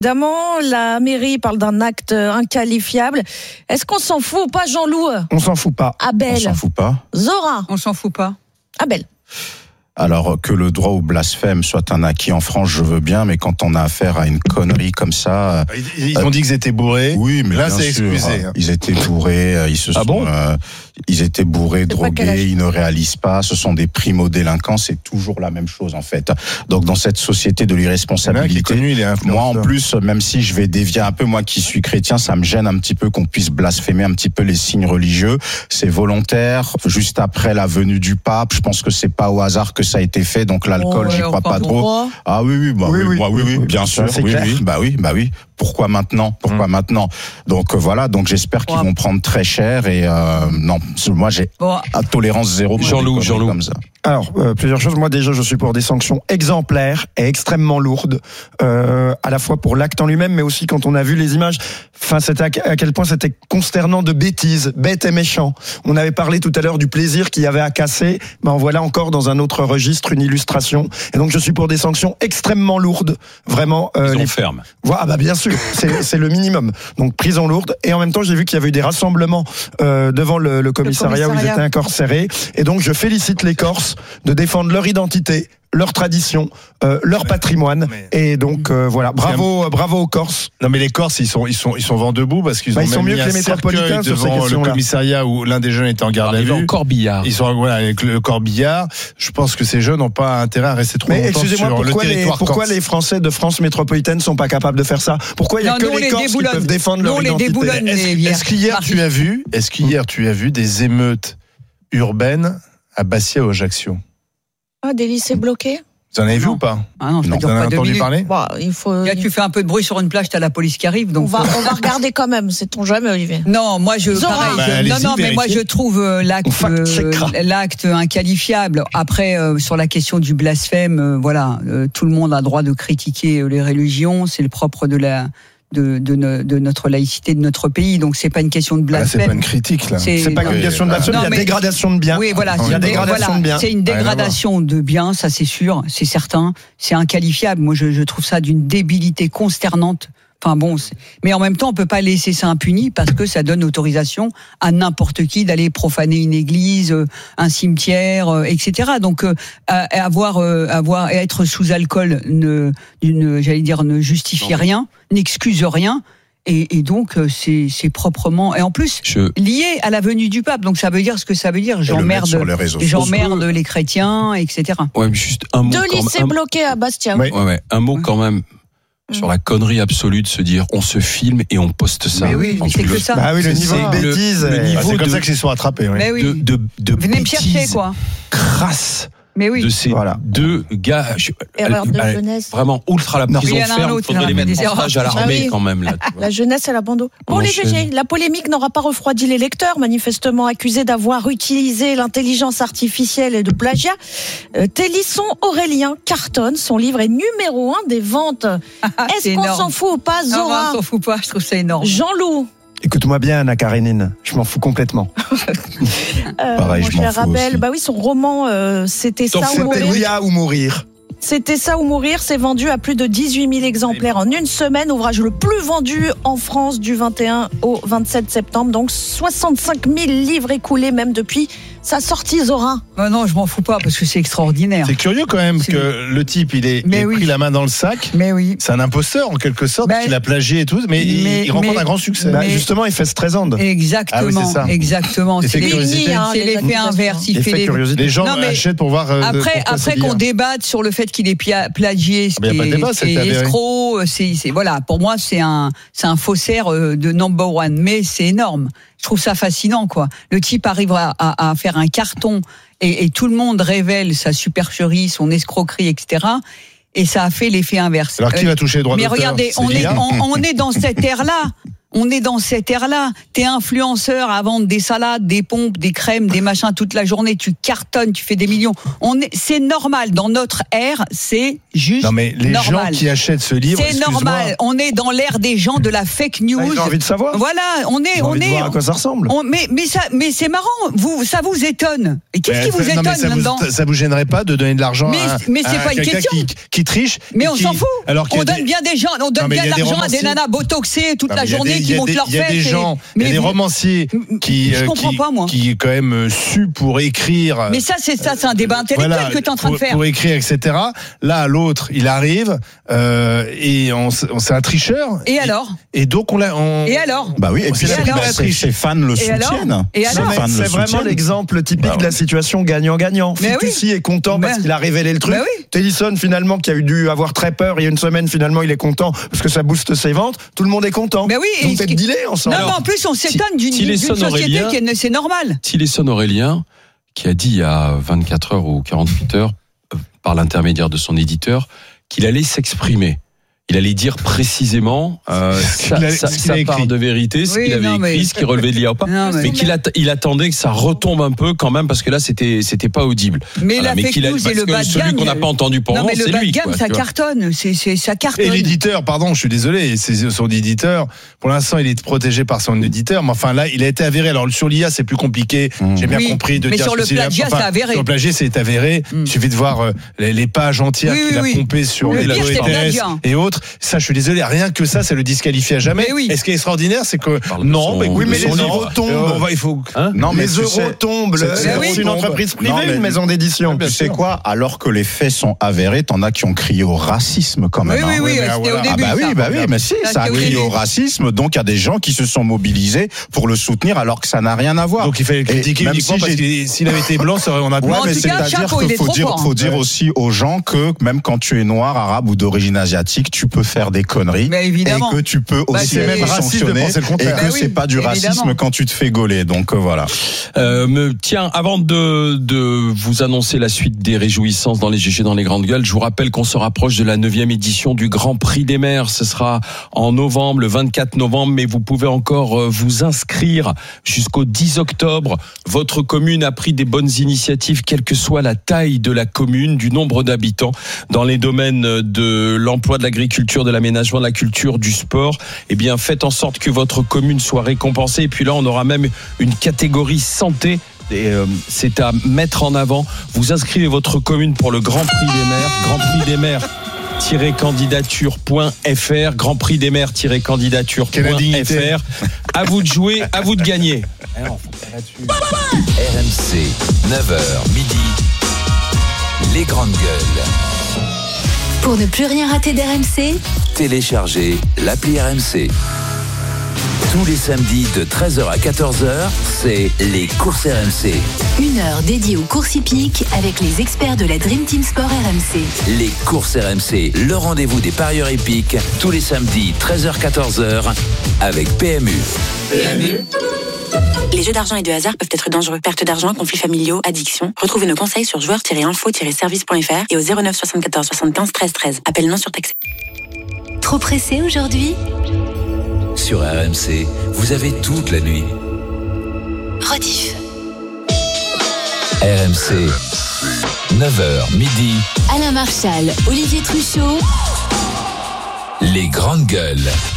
Évidemment, la mairie parle d'un acte inqualifiable. Est-ce qu'on s'en fout ou pas, Jean-Loup ? On s'en fout pas. Abel. On s'en fout pas. Zora. On s'en fout pas. Abel. Alors, que le droit au blasphème soit un acquis en France, je veux bien, mais quand on a affaire à une connerie comme ça... Ils ont dit qu'ils étaient bourrés. Oui, mais là, bien c'est sûr, excusé. Ils étaient bourrés, ils étaient bourrés, drogués, ils ne réalisent pas, ce sont des primo-délinquants, c'est toujours la même chose en fait. Donc dans cette société de l'irresponsabilité, moi en plus, même si je vais dévier un peu, moi qui suis chrétien, ça me gêne un petit peu qu'on puisse blasphémer un petit peu les signes religieux. C'est volontaire, juste après la venue du pape, je pense que c'est pas au hasard que ça a été fait, donc l'alcool, j'y crois pas trop. Ah oui, bien sûr, oui. Pourquoi maintenant ? Donc voilà, donc j'espère qu'ils vont prendre très cher et non, moi j'ai tolérance zéro. Jean-Loup comme ça. Alors, plusieurs choses. Moi, déjà, je suis pour des sanctions exemplaires et extrêmement lourdes, à la fois pour l'acte en lui-même, mais aussi quand on a vu les images. Enfin, c'était à quel point c'était consternant de bêtises, bête et méchant. On avait parlé tout à l'heure du plaisir qu'il y avait à casser. Ben, voilà encore dans un autre registre une illustration. Et donc, je suis pour des sanctions extrêmement lourdes, vraiment. Prison ferme. Voilà, bah bien sûr, c'est le minimum. Donc, prison lourde. Et en même temps, j'ai vu qu'il y avait eu des rassemblements devant le commissariat où ils étaient incarcérés. Et donc, je félicite les Corses de défendre leur identité, leur tradition, leur patrimoine. Et donc voilà, bravo aux Corses. Non mais les Corses, ils sont vent debout parce qu'ils ont sont mieux mis que les métropolitains sur ces devant le questions-là. Commissariat où l'un des jeunes était en garde à vue. En corbillard. Ils sont avec le corbillard. Je pense que ces jeunes n'ont pas intérêt à rester trop longtemps sur le territoire. Pourquoi les Français de France métropolitaine sont pas capables de faire ça ? Pourquoi il y a que les Corses qui peuvent défendre leur identité ? Est-ce qu'hier tu as vu des émeutes urbaines à Bastia ou Ajaccio ? Des lycées bloqués ? Vous en avez vu ou pas ? Ah non, vous en avez entendu parler ? Il faut... Là, tu fais un peu de bruit sur une plage, t'as la police qui arrive. Donc on va regarder quand même, sait-on jamais, Olivier. Non, moi je trouve l'acte inqualifiable. Après, sur la question du blasphème, tout le monde a droit de critiquer les religions, c'est le propre de notre laïcité, de notre pays. Donc c'est pas une question de blasphème. Là, c'est pas une critique là. C'est pas une question de blasphème, il y a dégradation de biens. Oui, voilà, c'est une dégradation de biens, ça c'est sûr, c'est certain, c'est inqualifiable. Moi je trouve ça d'une débilité consternante. Enfin bon, mais en même temps, on peut pas laisser ça impuni parce que ça donne autorisation à n'importe qui d'aller profaner une église, un cimetière, etc. Donc être sous alcool ne justifie rien, n'excuse rien. Et donc c'est proprement et en plus lié à la venue du pape. Donc ça veut dire ce que ça veut dire. J'emmerde les chrétiens, etc. Ouais, mais juste un mot. 2 lycées bloqués à Bastia. Ouais, un mot quand même. Sur la connerie absolue de se dire on se filme et on poste ça. Mais oui, c'est que ça. Bah oui, le niveau de bêtise. C'est comme ça que s'ils sont rattrapés. Oui. Mais oui. De venez me chercher quoi. Crasse. Mais oui. De ces deux gars, vraiment ultra la prison ferme, il faudrait les mettre en stage à l'armée quand même. Là, la jeunesse et l'abandon. Bon les GG, la polémique n'aura pas refroidi les lecteurs, manifestement accusés d'avoir utilisé l'intelligence artificielle et de plagiat. Télisson Aurélien cartonne, son livre est numéro 1 des ventes. Est-ce qu'on s'en fout ou pas, Zora ? Non, on s'en fout pas, je trouve ça énorme. Jean-Loup. Écoute-moi bien, Anna Karénine, je m'en fous complètement. Pareil, je m'en fous Abel, aussi. Bah oui, son roman, c'était ça ou mourir. C'était ça ou mourir, c'est vendu à plus de 18 000 exemplaires en une semaine, ouvrage le plus vendu en France du 21 au 27 septembre, donc 65 000 livres écoulés même depuis sa sortie, Zora. Non, je m'en fous pas parce que c'est extraordinaire. C'est curieux quand même que le type il ait pris la main dans le sac. Mais oui. C'est un imposteur en quelque sorte, qu'il a plagié et tout, mais il rencontre un grand succès. Justement, il fait Streisand. Exactement, c'est ça. C'est l'effet inverse. Les gens achètent pour voir. Après qu'on débatte sur le fait qu'il ait plagié, ce qui est escroc, pour moi c'est un faussaire de number one, mais c'est énorme. Je trouve ça fascinant, quoi. Le type arrive à faire un carton et tout le monde révèle sa supercherie, son escroquerie, etc. Et ça a fait l'effet inverse. Alors qui va toucher les droits d'auteur ? Mais regardez, on est dans cette ère-là. On est dans cette ère-là. T'es influenceur à vendre des salades, des pompes, des crèmes, des machins toute la journée. Tu cartonnes, tu fais des millions. C'est normal. Dans notre ère, c'est juste normal. Non mais les gens qui achètent ce livre, c'est normal. On est dans l'ère des gens de la fake news. J'ai envie de savoir. Voilà, on est. De voir à quoi ça ressemble. Mais c'est marrant. Ça vous étonne. Et qu'est-ce qui vous étonne là-dedans? Ça vous gênerait pas de donner de l'argent mais c'est pas une question. Qui triche. Mais on s'en fout. On donne bien des gens. On donne bien de l'argent à des nanas botoxées toute la journée. Qui montent leur fête. Il y a des gens, il y a des romanciers qui quand même su pour écrire. Mais ça, c'est un débat intellectuel que tu es en train de faire. Pour écrire, etc. Là, l'autre, il arrive et c'est un tricheur. Et alors? Et donc Et alors? Bah oui. Et puis ses fans le soutiennent. Et alors? C'est vraiment l'exemple typique de la situation gagnant-gagnant. Fitoussi est content parce qu'il a révélé le truc. Tennyson, finalement, qui a dû avoir très peur il y a une semaine, finalement, il est content parce que ça booste ses ventes. Tout le monde est content. Mais oui. Donc peut-être dealer ensemble. Non, mais en plus, on s'étonne d'une société qui c'est normal. Tillerson Aurélien, qui a dit il y a 24 heures ou 48 heures, par l'intermédiaire de son éditeur, qu'il allait s'exprimer. Il allait dire précisément sa part de vérité, ce qu'il avait écrit, ce qu'il relevait de l'IA ou pas, mais qu'il attendait que ça retombe un peu quand même, parce que là c'était pas audible. Mais la fake news et le bas de gamme, celui qu'on n'a pas entendu pour le moment, c'est lui. Le bas de gamme, ça cartonne, ça cartonne. Et l'éditeur, pardon, je suis désolé, c'est son éditeur. Pour l'instant, il est protégé par son éditeur, mais enfin là, il a été avéré. Alors sur l'IA, c'est plus compliqué. J'ai bien compris de dire. Mais sur le plagiat, c'est avéré. Sur le plagiat, c'est avéré. Il suffit de voir les pages entières qu'il a pompées sur les et autres. Ça, je suis désolé, rien que ça le disqualifie à jamais. Et ce qui est extraordinaire, c'est que mais les euros tombent. Il faut. Non, mais les euros tombent. C'est une entreprise privée, une maison d'édition. Tu sais quoi? Alors que les faits sont avérés, t'en as qui ont crié au racisme quand même. Oui, c'était au début. Mais si, ça a crié au racisme. Donc il y a des gens qui se sont mobilisés pour le soutenir, alors que ça n'a rien à voir. Donc il fallait critiquer uniquement parce que s'il avait été blanc, on a. Mais c'est-à-dire qu'il faut dire aussi aux gens que même quand tu es noir, arabe ou d'origine asiatique, tu peux faire des conneries, et que tu peux aussi être sanctionné, et que c'est pas du racisme quand tu te fais gauler. Donc voilà. Tiens, avant de vous annoncer la suite des réjouissances dans les GG dans les grandes gueules, je vous rappelle qu'on se rapproche de la 9e édition du Grand Prix des maires. Ce sera en novembre, le 24 novembre, mais vous pouvez encore vous inscrire jusqu'au 10 octobre. Votre commune a pris des bonnes initiatives, quelle que soit la taille de la commune, du nombre d'habitants, dans les domaines de l'emploi, de l'agriculture, de l'aménagement, de la culture, du sport. Eh bien, faites en sorte que votre commune soit récompensée. Et puis là, on aura même une catégorie santé. Et c'est à mettre en avant. Vous inscrivez votre commune pour le Grand Prix des maires. Grand Prix des maires. -candidature.fr, Grand Prix des maires-candidature.fr. À vous de jouer, à vous de gagner. RMC, 9h midi, les grandes gueules. Pour ne plus rien rater d'RMC, téléchargez l'appli RMC. Tous les samedis de 13h à 14h, c'est les courses RMC. Une heure dédiée aux courses hippiques avec les experts de la Dream Team Sport RMC. Les courses RMC, le rendez-vous des parieurs hippiques, tous les samedis 13h-14h avec PMU. Les jeux d'argent et de hasard peuvent être dangereux. Perte d'argent, conflits familiaux, addiction. Retrouvez nos conseils sur joueurs-info-service.fr et au 09 74 75 13 13. Appel non surtaxé. Trop pressé aujourd'hui ? Sur RMC, vous avez toute la nuit. Rediff. RMC, 9h midi. Alain Marchal, Olivier Truchot. Les grandes gueules.